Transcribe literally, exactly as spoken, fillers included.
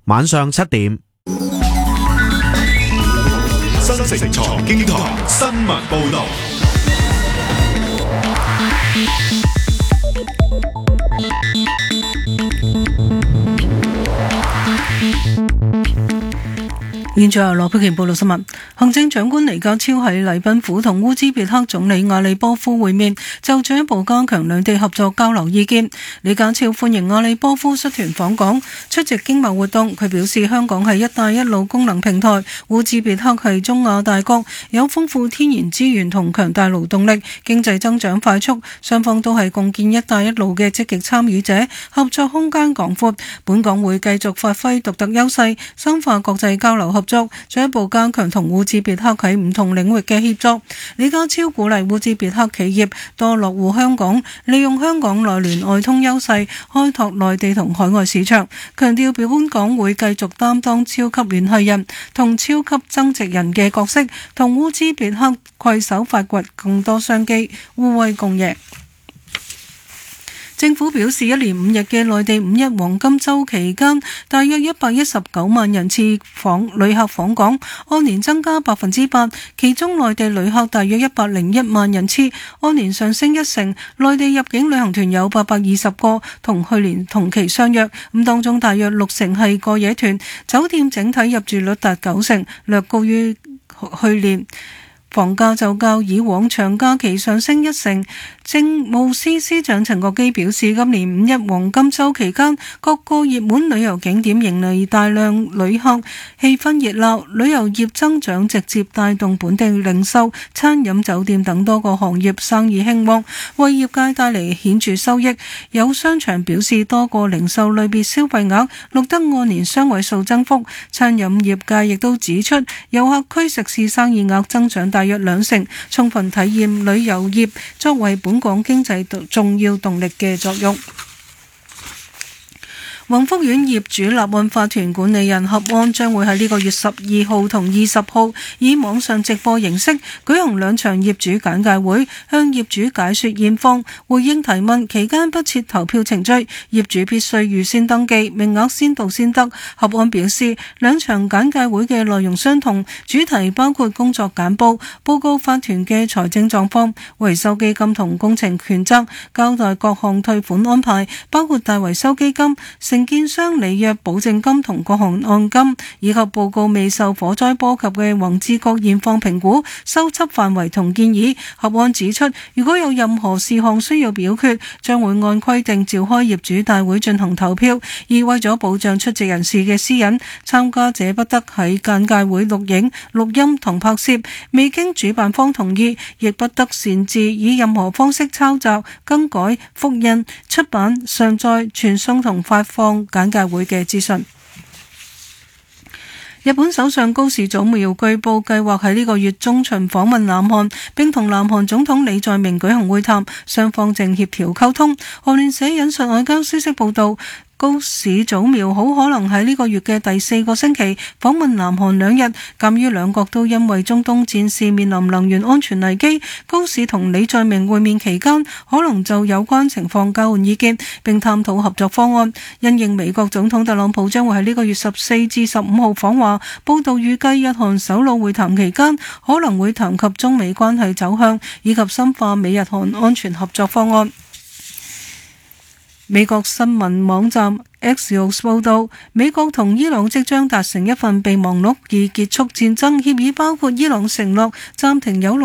晚上七點。 新城財經台新聞報道。 現在由羅佩琪報道新聞。行政長官李家超喺禮賓府同烏茲別克總理阿里波夫會面，就進一步加強兩地合作交流意見。李家超歡迎阿里波夫率團訪港出席經貿活動。佢表示，香港係一帶一路功能平台，烏茲別克係中亞大國，有豐富天然資源同強大勞動力，經濟增長快速，雙方都係共建一帶一路嘅積極參與者，合作空間廣闊。本港會繼續發揮獨特優勢，深化國際交流合作，進一步加強同烏茲別克喺唔同領域嘅協作。李家超鼓勵烏茲別克企業多落戶香港，利用香港內聯外通優勢，開拓內地同海外市場。強調本港會繼續擔當超級聯繫人同超級增值人嘅角色，同烏茲別克攜手發掘更多商機，互惠共贏。政府表示，一連五日嘅內地五一黃金週期間，大約一百一十九萬人次訪旅客訪港，按年增加百分之八。其中內地旅客大約一百零一萬人次，按年上升一成。內地入境旅行團有八百二十個，同去年同期相若。咁當中大約六成係過夜團，酒店整體入住率達九成，略高於去年。房價就較以往長假期上升一成。政務司司長陳國基表示，今年五一黃金週期間，各個熱門旅遊景點迎嚟大量旅客，氣氛熱鬧，旅遊業增長直接帶動本地零售、餐飲、酒店等多個行業生意興旺，為業界帶嚟顯著收益。有商場表示，多個零售類別消費額錄得按年雙位數增幅。餐飲業界亦都指出，遊客區食肆生意額增長大約兩成，充分體現旅遊業作為本港經濟重要動力嘅作用。宏福苑業主立案法團管理人合安將會喺呢個月十二號同二十號以網上直播形式舉行兩場業主簡介會，向業主解說現況，回應提問。期間不設投票程序，業主必須預先登記，名額先到先得。合安表示，兩場簡介會嘅內容相同，主題包括工作簡報、報告法團嘅財政狀況、維修基金同工程權責、交代各項退款安排，包括大維修基金、承建商履約保證金同各項按金，以及報告未受火災波及嘅宏志閣現況評估、修葺範圍同建議。合安指出，如果有任何事項需要表決，將會按規定召開業主大會進行投票。而為咗保障出席人士嘅私隱，參加者不得喺簡介會錄影、錄音同拍攝，未經主辦方同意，亦不得擅自以任何方式抄襲、更改、複印、出版、上載、傳送同發放簡介會嘅資訊。日本首相高市早苗據報計劃喺呢個月中旬訪問南韓，並同南韓總統李在明舉行會談，雙方正協調溝通。韓聯社引述外交消息報道，高市早苗好可能喺呢個月嘅第四個星期訪問南韓兩日。鑑於兩國都因為中東戰事面臨能源安全危機，高市同李在明會面期間可能就有關情況交換意見，並探討合作方案。因應美國總統特朗普將會喺呢個月十四至十五號訪華，報道預計日韓首腦會談期間可能會談及中美關係走向以及深化美日韓安全合作方案。美國新聞網站 Axios 報道，美國同伊朗即將達成一份備忘錄以結束戰爭協議，包括伊朗承諾暫停有